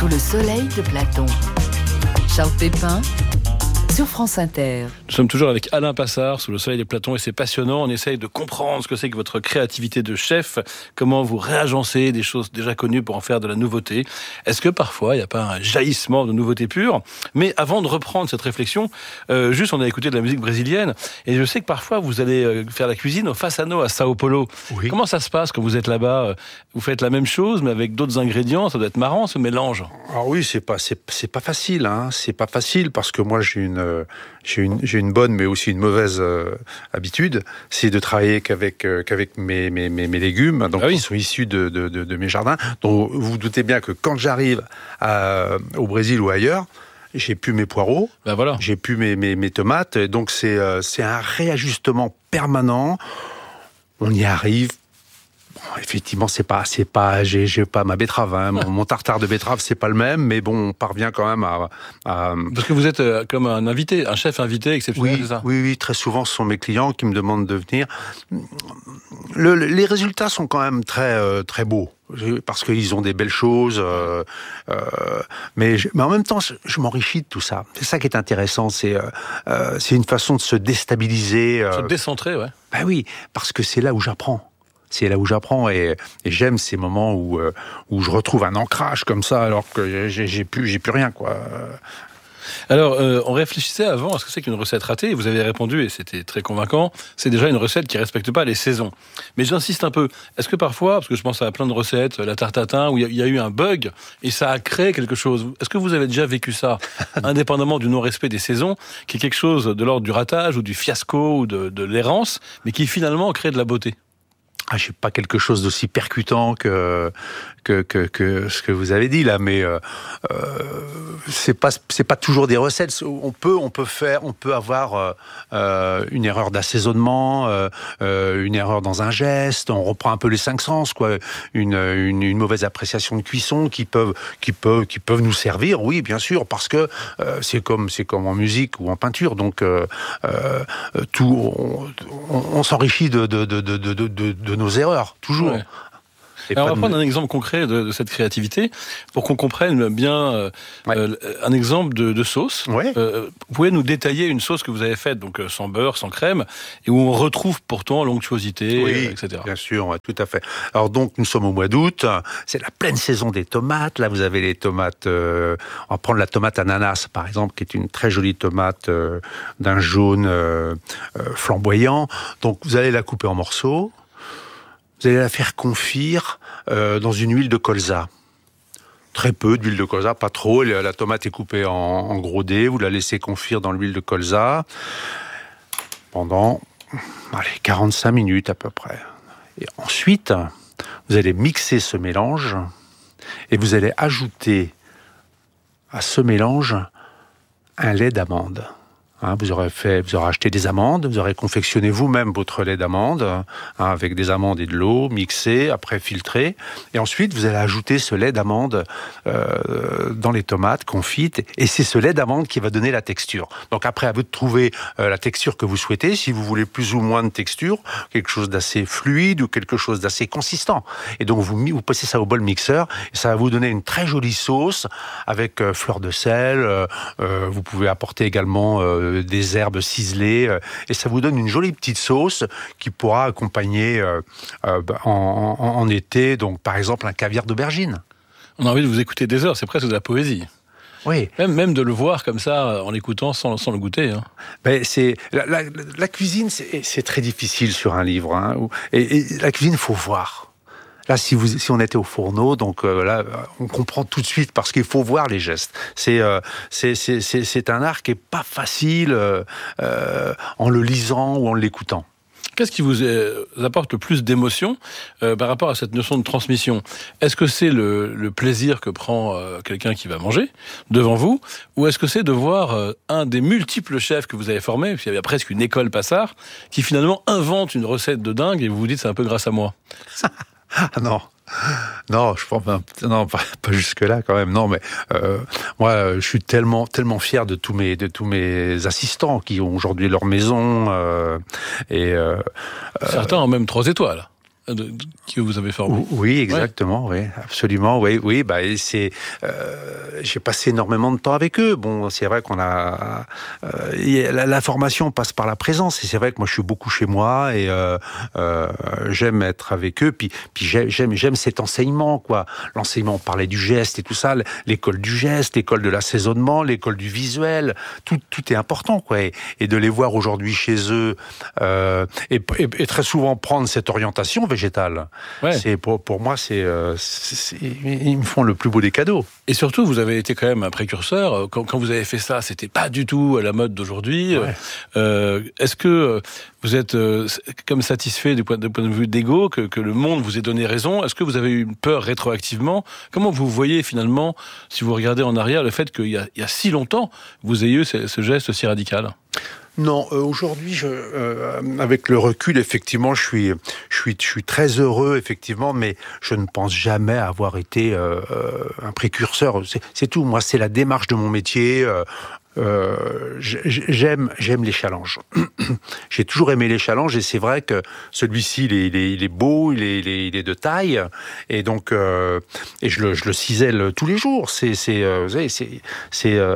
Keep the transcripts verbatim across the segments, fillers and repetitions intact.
Sous le soleil de Platon. Charles Pépin sur France Inter. Nous sommes toujours avec Alain Passard sous le soleil de Platon et c'est passionnant. On essaye de comprendre ce que c'est que votre créativité de chef, comment vous réagencez des choses déjà connues pour en faire de la nouveauté. Est-ce que parfois il n'y a pas un jaillissement de nouveauté pure? Mais avant de reprendre cette réflexion, euh, juste on a écouté de la musique brésilienne et je sais que parfois vous allez faire la cuisine au Fasano à Sao Paulo. Oui. Comment ça se passe quand vous êtes là-bas? Vous faites la même chose mais avec d'autres ingrédients, ça doit être marrant ce mélange. Alors oui, c'est pas c'est, c'est pas facile, hein. C'est pas facile parce que moi j'ai une J'ai une, j'ai une bonne mais aussi une mauvaise euh, habitude, c'est de travailler qu'avec, euh, qu'avec mes, mes, mes, mes légumes, donc ah oui. Qui sont issus de, de, de, de mes jardins. Donc vous vous doutez bien que quand j'arrive à, au Brésil ou ailleurs, j'ai plus mes poireaux, ben voilà. J'ai plus mes, mes, mes tomates, donc c'est, euh, c'est un réajustement permanent. On y arrive. Bon, effectivement, c'est pas, c'est pas, j'ai, j'ai pas ma betterave. Hein. Mon, mon tartare de betterave, c'est pas le même, mais bon, on parvient quand même à. à... Parce que vous êtes euh, comme un invité, un chef invité exceptionnel, oui, c'est ça? Oui, oui, très souvent, ce sont mes clients qui me demandent de venir. Le, les résultats sont quand même très, euh, très beaux. Parce qu'ils ont des belles choses, euh, euh, mais, je, mais en même temps, je, je m'enrichis de tout ça. C'est ça qui est intéressant, c'est, euh, c'est une façon de se déstabiliser. Euh... Se décentrer, ouais. Ben oui, parce que c'est là où j'apprends. C'est là où j'apprends et, et j'aime ces moments où, euh, où je retrouve un ancrage comme ça alors que j'ai, j'ai, plus, j'ai plus rien, quoi. Alors, euh, on réfléchissait avant à ce que c'est qu'une recette ratée, et vous avez répondu, et c'était très convaincant, c'est déjà une recette qui ne respecte pas les saisons. Mais j'insiste un peu, est-ce que parfois, parce que je pense à plein de recettes, la tarte tatin, où il y, y a eu un bug, et ça a créé quelque chose, est-ce que vous avez déjà vécu ça, indépendamment du non-respect des saisons, qui est quelque chose de l'ordre du ratage, ou du fiasco, ou de, de l'errance, mais qui finalement crée de la beauté? Ah, je sais pas quelque chose d'aussi percutant que que que, que ce que vous avez dit là, mais euh, euh, c'est pas c'est pas toujours des recettes. On peut on peut faire on peut avoir euh, une erreur d'assaisonnement, euh, une erreur dans un geste. On reprend un peu les cinq sens, quoi. Une une, une mauvaise appréciation de cuisson qui peuvent qui peuvent qui peuvent nous servir, oui, bien sûr, parce que euh, c'est comme c'est comme en musique ou en peinture. Donc euh, euh, tout on, on, on s'enrichit de de de de de, de, de nos erreurs, toujours. Ouais. Alors, on va prendre un exemple concret de, de cette créativité pour qu'on comprenne bien euh, ouais. euh, un exemple de, de sauce. Ouais. Euh, vous pouvez nous détailler une sauce que vous avez faite, donc sans beurre, sans crème, et où on retrouve pourtant l'onctuosité, oui, euh, et cetera. Bien sûr, ouais, tout à fait. Alors donc, nous sommes au mois d'août, c'est la pleine saison des tomates. Là, vous avez les tomates, euh, on va prendre la tomate ananas, par exemple, qui est une très jolie tomate euh, d'un jaune euh, euh, flamboyant. Donc, vous allez la couper en morceaux. Vous allez la faire confire euh, dans une huile de colza. Très peu d'huile de colza, pas trop. La tomate est coupée en, en gros dés. Vous la laissez confire dans l'huile de colza pendant allez, quarante-cinq minutes à peu près. Et ensuite, vous allez mixer ce mélange et vous allez ajouter à ce mélange un lait d'amande. Hein, vous aurez fait, vous aurez acheté des amandes, vous aurez confectionné vous-même votre lait d'amande hein, avec des amandes et de l'eau mixé, après filtré, et ensuite vous allez ajouter ce lait d'amande euh, dans les tomates confites, et c'est ce lait d'amande qui va donner la texture. Donc après, à vous de trouver euh, la texture que vous souhaitez, si vous voulez plus ou moins de texture, quelque chose d'assez fluide ou quelque chose d'assez consistant. Et donc vous vous passez ça au bol mixeur, et ça va vous donner une très jolie sauce avec euh, fleur de sel. Euh, euh, vous pouvez apporter également euh, des herbes ciselées, euh, et ça vous donne une jolie petite sauce qui pourra accompagner euh, euh, en, en, en été, donc par exemple un caviar d'aubergine. On a envie de vous écouter des heures, c'est presque de la poésie. Oui. Même, même de le voir comme ça, en l'écoutant, sans, sans le goûter. Hein. Ben c'est, la, la, la cuisine, c'est, c'est très difficile sur un livre. Hein, et, et la cuisine, il faut voir. Là, si, vous, si on était au fourneau, donc euh, là, on comprend tout de suite parce qu'il faut voir les gestes. C'est, euh, c'est, c'est, c'est, c'est un art qui est pas facile euh, euh, en le lisant ou en l'écoutant. Qu'est-ce qui vous apporte le plus d'émotion euh, par rapport à cette notion de transmission? Est-ce que c'est le, le plaisir que prend euh, quelqu'un qui va manger devant vous, ou est-ce que c'est de voir euh, un des multiples chefs que vous avez formés, parce qu'il y avait presque une école Passard, qui finalement invente une recette de dingue et vous vous dites c'est un peu grâce à moi? Ah non, non, je pense non pas, pas jusque là quand même. Non, mais euh, moi, je suis tellement tellement fier de tous mes de tous mes assistants qui ont aujourd'hui leur maison euh, et euh, certains ont même trois étoiles. de, de, que vous avez formé. Oui, exactement, ouais. oui, absolument, oui, oui. Bah, c'est, euh, j'ai passé énormément de temps avec eux. Bon, c'est vrai qu'on a euh, la, la formation passe par la présence, et c'est vrai que moi je suis beaucoup chez moi et euh, euh, j'aime être avec eux. Puis, puis j'aime, j'aime, j'aime cet enseignement, quoi. L'enseignement, on parlait du geste et tout ça, l'école du geste, l'école de l'assaisonnement, l'école du visuel, tout, tout est important, quoi. Et, et de les voir aujourd'hui chez eux euh, et, et, et très souvent prendre cette orientation végétale. Ouais. C'est pour, pour moi, c'est, euh, c'est, ils me font le plus beau des cadeaux. Et surtout, vous avez été quand même un précurseur. Quand, quand vous avez fait ça, c'était pas du tout à la mode d'aujourd'hui. Ouais. Euh, est-ce que vous êtes euh, comme satisfait du point, du point de vue d'ego que, que le monde vous ait donné raison? Est-ce que vous avez eu une peur rétroactivement? Comment vous voyez finalement, si vous regardez en arrière, le fait qu'il y a, il y a si longtemps, vous ayez eu ce, ce geste si radical? Non, euh, aujourd'hui, je, euh, avec le recul, effectivement, je suis, je suis, je suis très heureux, effectivement, mais je ne pense jamais avoir été euh, un précurseur. C'est, c'est tout. Moi, c'est la démarche de mon métier. Euh, Euh, j'aime, j'aime les challenges. J'ai toujours aimé les challenges, et c'est vrai que celui-ci, il est, il est, il est beau, il est, il est, il est de taille, et donc, euh, et je le, je le cisèle tous les jours. C'est, c'est, euh, vous savez, c'est, c'est, euh,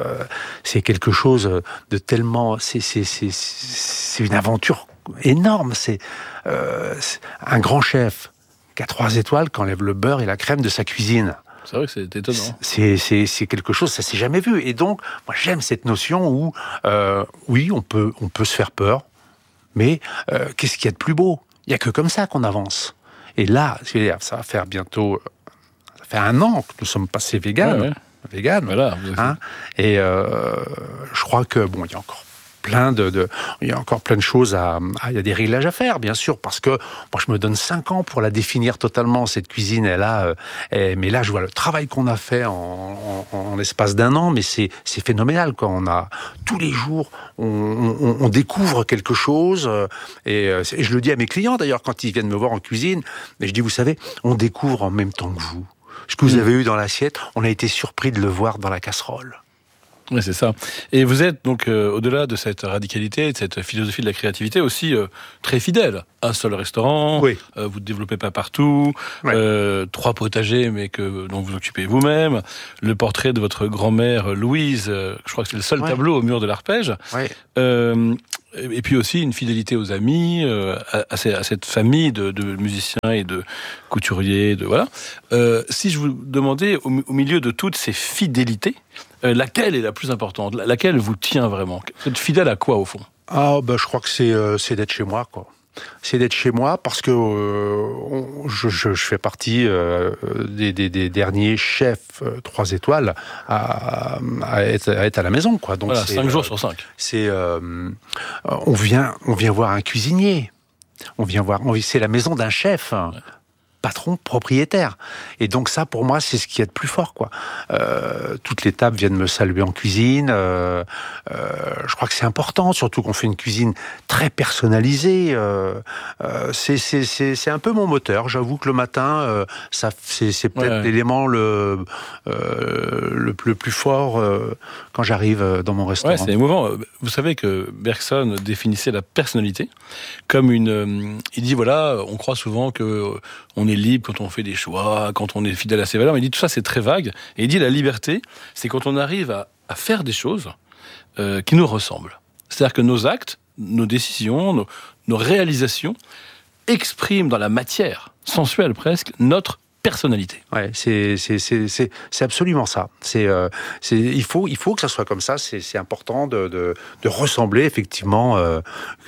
c'est quelque chose de tellement, c'est, c'est, c'est, c'est une aventure énorme. C'est, euh, c'est un grand chef qui a trois étoiles, qui enlève le beurre et la crème de sa cuisine. C'est vrai que c'est étonnant. C'est, c'est, c'est quelque chose, ça s'est jamais vu. Et donc, moi, j'aime cette notion où, euh, oui, on peut, on peut se faire peur, mais euh, qu'est-ce qu'il y a de plus beau? Il y a que comme ça qu'on avance. Et là, ça va faire bientôt, ça fait un an que nous sommes passés véganes, ouais, ouais. véganes, voilà. Hein, et euh, je crois que bon, il y a encore plein de, de, il y a encore plein de choses à, à, il y a des réglages à faire, bien sûr, parce que moi, je me donne cinq ans pour la définir totalement, cette cuisine, elle a, euh, elle, mais là, je vois le travail qu'on a fait en, en, en l'espace d'un an, mais c'est, c'est phénoménal, quoi. On a, tous les jours, on, on, on découvre quelque chose, euh, et, et je le dis à mes clients, d'ailleurs, quand ils viennent me voir en cuisine, et je dis, vous savez, on découvre en même temps que vous. Ce que vous avez eu dans l'assiette, on a été surpris de le voir dans la casserole. Oui, c'est ça. Et vous êtes donc, euh, au-delà de cette radicalité, de cette philosophie de la créativité, aussi euh, très fidèle. Un seul restaurant, oui. euh, vous ne développez pas partout, ouais. euh, trois potagers, mais que dont vous occupez vous-même, le portrait de votre grand-mère Louise, euh, je crois que c'est le seul ouais. tableau au mur de l'Arpège, ouais. euh, et puis aussi une fidélité aux amis, euh, à, à, ces, à cette famille de, de musiciens et de couturiers, de voilà. Euh, si je vous demandais, au, au milieu de toutes ces fidélités, Euh, laquelle est la plus importante? Laquelle vous tient vraiment? Vous êtes fidèle à quoi, au fond? Ah, ben, je crois que c'est, euh, c'est d'être chez moi, quoi. C'est d'être chez moi parce que euh, on, je, je, je fais partie euh, des, des, des derniers chefs euh, trois étoiles à, à, être, à être à la maison, quoi. Donc voilà, c'est, cinq euh, jours sur cinq. C'est, euh, on vient, on vient voir un cuisinier. On vient voir, on, c'est la maison d'un chef. Ouais. Patron, propriétaire. Et donc ça, pour moi, c'est ce qu'il y a de plus fort, quoi. Euh, toutes les tables viennent me saluer en cuisine. Euh, euh, je crois que c'est important, surtout qu'on fait une cuisine très personnalisée. Euh, euh, c'est, c'est, c'est, c'est un peu mon moteur. J'avoue que le matin, euh, ça, c'est, c'est peut-être ouais. l'élément le, euh, le, le plus fort euh, quand j'arrive dans mon restaurant. Ouais, c'est émouvant. Vous savez que Bergson définissait la personnalité comme une... Euh, il dit, voilà, on croit souvent que on est libre quand on fait des choix, quand on est fidèle à ses valeurs. Mais il dit tout ça, c'est très vague. Et il dit la liberté, c'est quand on arrive à, à faire des choses euh, qui nous ressemblent. C'est-à-dire que nos actes, nos décisions, nos, nos réalisations expriment dans la matière sensuelle presque notre personnalité. Ouais, c'est c'est c'est c'est c'est absolument ça. C'est euh, c'est il faut il faut que ça soit comme ça. C'est c'est important de de de ressembler effectivement euh,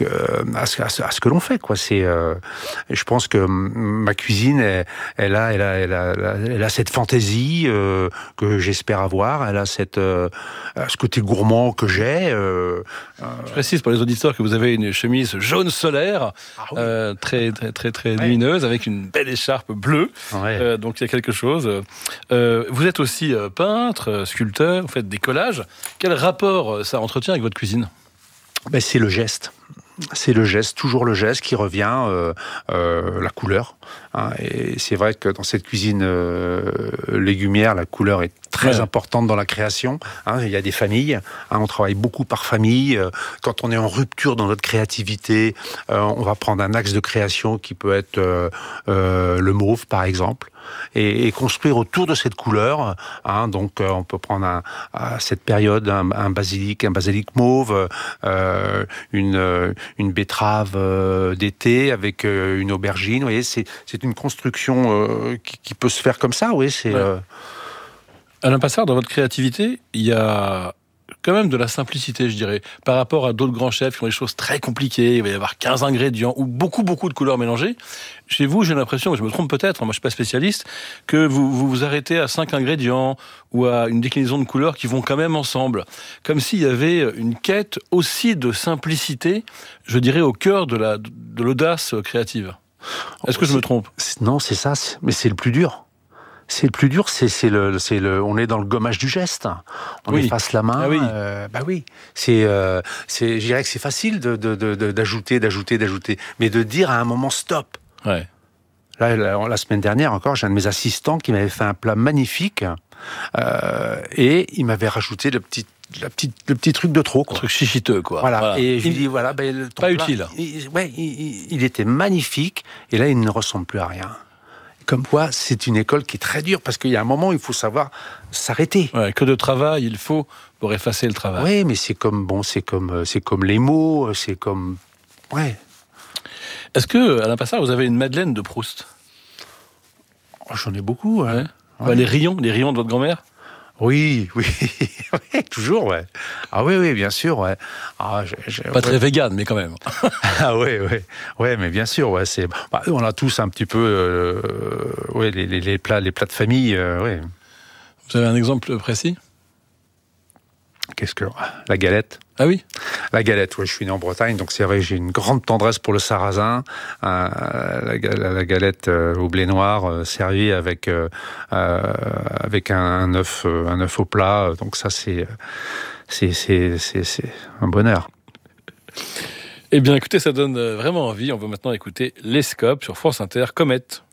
à ce à ce, à ce que l'on fait, quoi. C'est euh, je pense que ma cuisine elle, elle a elle a elle a elle a cette fantaisie euh, que j'espère avoir. Elle a cette euh, ce côté gourmand que j'ai. Euh, je précise pour les auditeurs que vous avez une chemise jaune solaire, ah oui. euh, très très très très ouais. lumineuse, avec une belle écharpe bleue. Ouais. Euh, donc il y a quelque chose. Euh, vous êtes aussi euh, peintre, sculpteur, vous faites des collages. Quel rapport ça entretient avec votre cuisine? Ben, c'est le geste. C'est le geste, toujours le geste qui revient, euh, euh, la couleur. Hein, et c'est vrai que dans cette cuisine euh, légumière, la couleur est très très ouais. importante dans la création. Hein, il y a des familles, hein, on travaille beaucoup par famille. Quand on est en rupture dans notre créativité, euh, on va prendre un axe de création qui peut être euh, euh, le mauve, par exemple. Et, et construire autour de cette couleur. Hein, donc, euh, on peut prendre un, à cette période un, un basilic, un basilic mauve, euh, une, une betterave euh, d'été avec euh, une aubergine. Vous voyez, c'est, c'est une construction euh, qui, qui peut se faire comme ça. Oui, c'est. Ouais. Euh... Alain Passard, dans votre créativité, il y a quand même de la simplicité, je dirais, par rapport à d'autres grands chefs qui ont des choses très compliquées. Il va y avoir quinze ingrédients ou beaucoup, beaucoup de couleurs mélangées. Chez vous, j'ai l'impression, je me trompe peut-être, moi je suis pas spécialiste, que vous vous, vous arrêtez à cinq ingrédients ou à une déclinaison de couleurs qui vont quand même ensemble. Comme s'il y avait une quête aussi de simplicité, je dirais, au cœur de, la, de l'audace créative. Est-ce que je me trompe ? Non, c'est ça, c'est... mais c'est le plus dur. C'est le plus dur, c'est, c'est, le, c'est le, on est dans le gommage du geste. On oui. efface la main. Ah oui. Euh, bah oui. C'est, euh, c'est, je dirais que c'est facile de, de, de, de, d'ajouter, d'ajouter, d'ajouter, mais de dire à un moment stop. Ouais. Là, la, la semaine dernière encore, j'ai un de mes assistants qui m'avait fait un plat magnifique euh, et il m'avait rajouté le petit, la petite, le petit truc de trop. Quoi. Un truc chichiteux, quoi. Voilà. voilà. Et je lui il... dis voilà, ben, ton pas plat, utile. Il, ouais, il, il, il était magnifique et là, il ne ressemble plus à rien. Comme quoi, c'est une école qui est très dure, parce qu'il y a un moment où il faut savoir s'arrêter. Ouais, que de travail, il faut pour effacer le travail. Oui, mais c'est comme, bon, c'est comme, c'est comme les mots, c'est comme... Ouais. Est-ce que, Alain Passard, vous avez une Madeleine de Proust ? Oh, j'en ai beaucoup, hein. Ouais. Ouais. Les rayons, les rayons de votre grand-mère ? Oui, oui, oui, toujours, ouais. Ah oui, oui, bien sûr, ouais. Ah, j'ai, j'ai, Pas ouais. très vegan, mais quand même. Ah oui, oui, ouais, mais bien sûr, ouais, c'est. Bah, on a tous un petit peu, euh, ouais, les, les, les plats, les plats de famille, euh, ouais. Vous avez un exemple précis ? Qu'est-ce que la galette? Ah oui. La galette, ouais, je suis né en Bretagne, donc c'est vrai que j'ai une grande tendresse pour le sarrasin. Euh, la, la, la galette euh, au blé noir euh, servie avec euh, euh, avec un, un œuf, euh, un œuf au plat. Donc ça, c'est c'est c'est c'est, c'est un bonheur. Eh bien, écoutez, ça donne vraiment envie. On va maintenant écouter Les Scopes sur France Inter, Comète.